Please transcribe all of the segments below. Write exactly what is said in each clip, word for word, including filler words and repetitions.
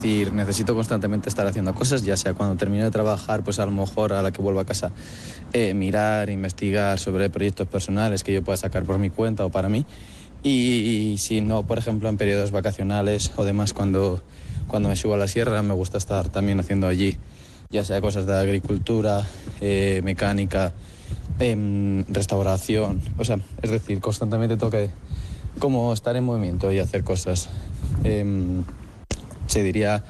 decir, necesito constantemente estar haciendo cosas, ya sea cuando termine de trabajar, pues a lo mejor a la que vuelva a casa, eh, mirar, investigar sobre proyectos personales que yo pueda sacar por mi cuenta o para mí. Y, y si no, por ejemplo, en periodos vacacionales o demás, cuando, cuando me subo a la sierra, me gusta estar también haciendo allí, ya sea cosas de agricultura, eh, mecánica, eh, restauración, o sea, es decir, constantemente tengo que como estar en movimiento y hacer cosas. Eh, se diría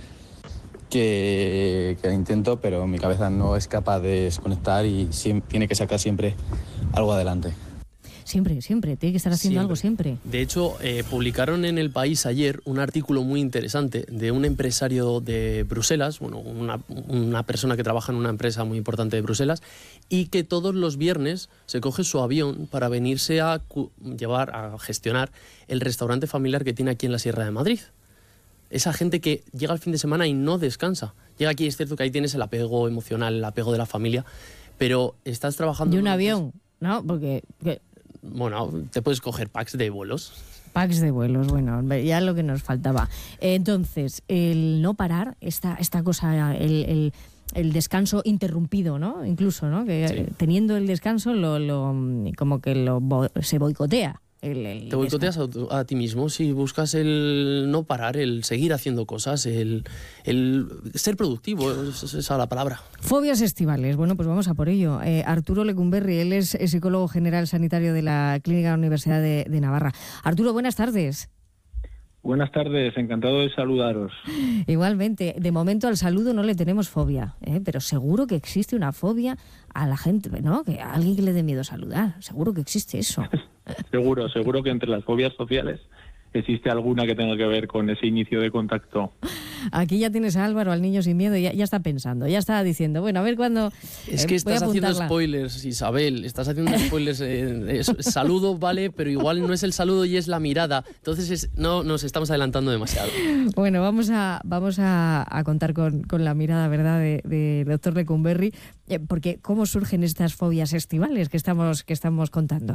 que, que lo intento, pero mi cabeza no es capaz de desconectar y siempre, tiene que sacar siempre algo adelante. Siempre, siempre, tiene que estar haciendo Siempre. algo siempre. De hecho, eh, publicaron en El País ayer un artículo muy interesante de un empresario de Bruselas, bueno, una, una persona que trabaja en una empresa muy importante de Bruselas, y que todos los viernes se coge su avión para venirse a cu- llevar, a gestionar el restaurante familiar que tiene aquí en la Sierra de Madrid. Esa gente que llega el fin de semana y no descansa. Llega aquí, es cierto que ahí tienes el apego emocional, el apego de la familia, pero estás trabajando... Y un en una avión, ¿no? Porque... que- Bueno, te puedes coger packs de vuelos. Packs de vuelos, bueno, ya lo que nos faltaba. Entonces, el no parar, esta, esta cosa, el, el, el descanso interrumpido, ¿no? Incluso, ¿no? Que Sí. teniendo el descanso, lo, lo como que lo bo- se boicotea. El, el Te boicoteas descanso. a, tu- a ti mismo si buscas el no parar, el seguir haciendo cosas, el, el ser productivo, es, es esa la palabra. Fobias estivales. Bueno, pues vamos a por ello. Eh, Arturo Lecumberri, él es psicólogo general sanitario de la Clínica Universidad de, de Navarra. Arturo, buenas tardes. Buenas tardes, encantado de saludaros. Igualmente, de momento al saludo no le tenemos fobia, ¿eh? Pero seguro que existe una fobia a la gente, ¿no? Que a alguien que le dé miedo saludar, seguro que existe eso. Seguro, seguro que entre las fobias sociales existe alguna que tenga que ver con ese inicio de contacto. Aquí ya tienes a Álvaro, al niño sin miedo, y ya, ya está pensando, ya está diciendo, bueno, a ver cuándo... Es eh, que voy a estás haciendo apuntarla. spoilers, Isabel, estás haciendo spoilers. Eh, es- saludo, vale, pero igual no es el saludo y es la mirada. Entonces es- no nos estamos adelantando demasiado. Bueno, vamos a, vamos a, a contar con, con la mirada, ¿verdad?, de, de doctor Lecumberri, eh, porque ¿cómo surgen estas fobias estivales que estamos, que estamos contando?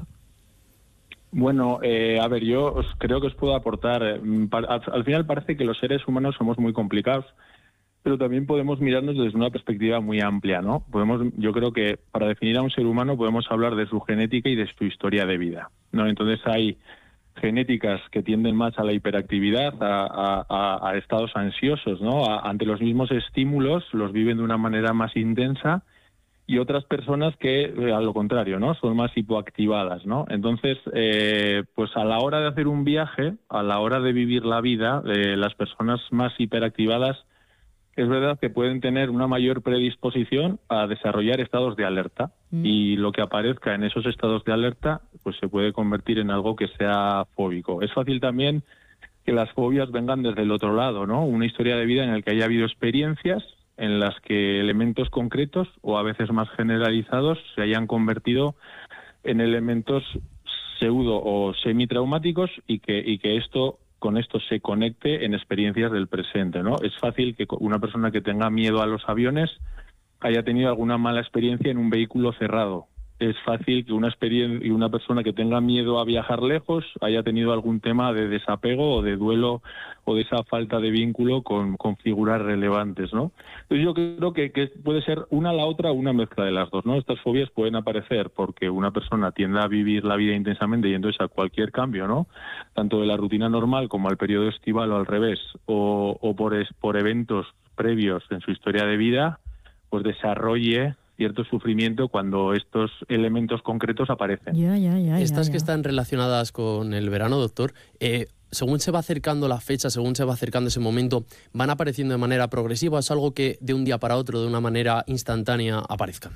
Bueno, eh, a ver, yo os, creo que os puedo aportar. eh, pa- al, al final parece que los seres humanos somos muy complicados, pero también podemos mirarnos desde una perspectiva muy amplia, ¿no? Podemos, yo creo que para definir a un ser humano podemos hablar de su genética y de su historia de vida, ¿no? Entonces hay genéticas que tienden más a la hiperactividad, a, a- a- a estados ansiosos, ¿no? A- ante los mismos estímulos los viven de una manera más intensa, y otras personas que, eh, a lo contrario, ¿no? Son más hipoactivadas, ¿no? Entonces, eh, pues a la hora de hacer un viaje, a la hora de vivir la vida, eh, las personas más hiperactivadas es verdad que pueden tener una mayor predisposición a desarrollar estados de alerta, Mm. y lo que aparezca en esos estados de alerta pues se puede convertir en algo que sea fóbico. Es fácil también que las fobias vengan desde el otro lado, ¿no? Una historia de vida en la que haya habido experiencias en las que elementos concretos o a veces más generalizados se hayan convertido en elementos pseudo o semitraumáticos y que y que esto con esto se conecte en experiencias del presente, ¿no? Es fácil que una persona que tenga miedo a los aviones haya tenido alguna mala experiencia en un vehículo cerrado. Es fácil que una experien- una persona que tenga miedo a viajar lejos haya tenido algún tema de desapego o de duelo o de esa falta de vínculo con, con figuras relevantes, ¿no? Entonces yo creo que, que puede ser una la otra, una mezcla de las dos, ¿no? Estas fobias pueden aparecer porque una persona tiende a vivir la vida intensamente y entonces a cualquier cambio, ¿no? Tanto de la rutina normal como al periodo estival o al revés, o, o por, es, por eventos previos en su historia de vida, pues desarrolle cierto sufrimiento cuando estos elementos concretos aparecen. Ya, ya, ya. Estas ya, que ya. están relacionadas con el verano, doctor, eh, según se va acercando la fecha, según se va acercando ese momento, ¿van apareciendo de manera progresiva? ¿Es algo que de un día para otro, de una manera instantánea, aparezcan?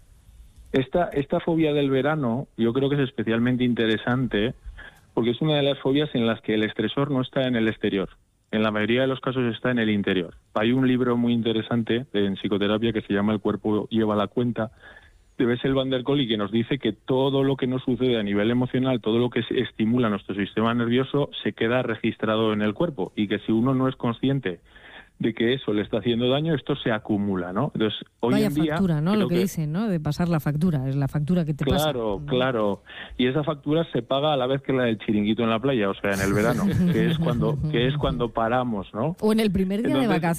Esta, esta fobia del verano yo creo que es especialmente interesante porque es una de las fobias en las que el estresor no está en el exterior. En la mayoría de los casos está en el interior. Hay un libro muy interesante en psicoterapia que se llama El cuerpo lleva la cuenta, de Bessel van der Kolk, y que nos dice que todo lo que nos sucede a nivel emocional, todo lo que estimula nuestro sistema nervioso, se queda registrado en el cuerpo, y que si uno no es consciente de que eso le está haciendo daño, esto se acumula, ¿no? Entonces, hoy Vaya en día, factura, ¿no? creo Lo que, que dicen, ¿no? De pasar la factura, es la factura que te pasa. Claro, claro. Y esa factura se paga a la vez que la del chiringuito en la playa, o sea, en el verano, que es cuando que es cuando paramos, ¿no? O en el primer día Entonces, de vacaciones.